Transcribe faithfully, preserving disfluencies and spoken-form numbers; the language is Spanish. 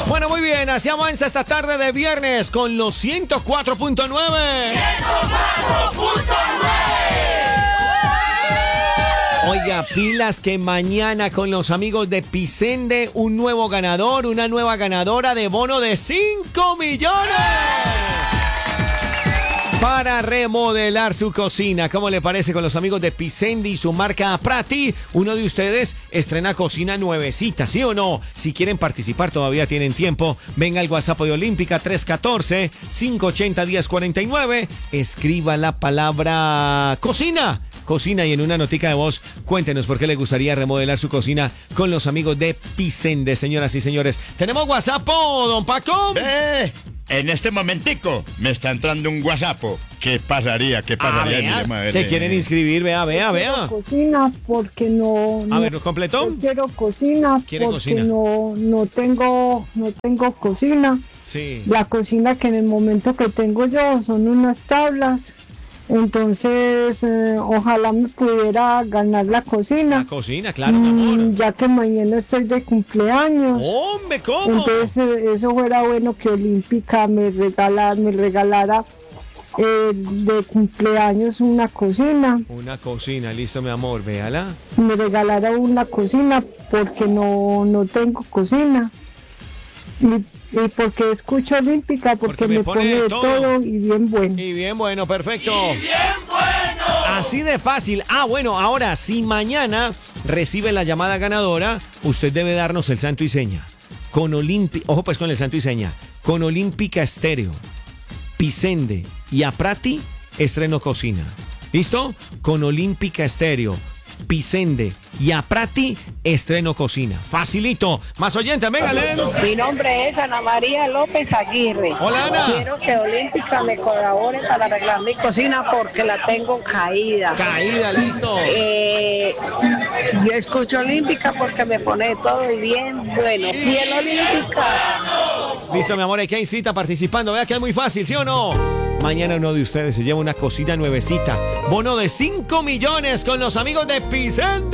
Bueno, muy bien, así avanza esta tarde de viernes con los ciento cuatro punto nueve. ciento cuatro punto nueve. Oiga, pilas que mañana con los amigos de Pisende, un nuevo ganador, una nueva ganadora de bono de cinco millones. Para remodelar su cocina. ¿Cómo le parece con los amigos de Pisende y su marca Prati? Uno de ustedes estrena cocina nuevecita, ¿sí o no? Si quieren participar todavía tienen tiempo. Venga al WhatsApp de Olímpica tres uno cuatro, cinco ocho cero, uno cero cuatro nueve. Escriba la palabra cocina. Cocina y en una notica de voz, cuéntenos por qué le gustaría remodelar su cocina con los amigos de Pisende, señoras y señores. ¿Tenemos WhatsApp, don Paco? ¡Eh! En este momentico me está entrando un WhatsApp. ¿Qué pasaría? ¿Qué pasaría? Ah, Mire, madre. ¿se quieren inscribir? Vea, vea, vea. Cocina porque no, no A ver, ¿lo completó? yo quiero cocina ¿Quiere porque cocina? no no tengo no tengo cocina. Sí. La cocina que en el momento que tengo yo son unas tablas. Entonces, eh, ojalá me pudiera ganar la cocina. La cocina, claro, mi amor. Mm, ya que mañana estoy de cumpleaños. Hombre, ¿cómo? Entonces, eh, eso fuera bueno que Olímpica me regalara, me regalara eh, de cumpleaños una cocina. Una cocina, listo, mi amor, véala. Me regalara una cocina porque no, no tengo cocina. Y, y porque escucho Olímpica, porque, Porque me me pone pone de de todo. todo y bien bueno. Y bien, bueno, perfecto. ¡Y bien bueno! Así de fácil. Ah, bueno, ahora, si mañana recibe la llamada ganadora, usted debe darnos el santo y seña. Con Olímpica, ojo pues con el santo y seña. Con Olímpica Estéreo, Pisende y Aprati, estreno cocina. ¿Listo? Con Olímpica Estéreo, Pisende y Aprati, estreno cocina. Facilito. Más oyentes, venga, Len. Mi nombre es Ana María López Aguirre. Hola, Ana. Quiero que Olímpica me colabore para arreglar mi cocina porque la tengo caída. Caída, listo. Eh, yo escucho Olímpica porque me pone todo y bien bueno. Fiel Olímpica. Listo, mi amor, hay que inscrita participando. Vea que es muy fácil, ¿sí o no? Mañana uno de ustedes se lleva una cocina nuevecita. Bono de cinco millones con los amigos de Pisende.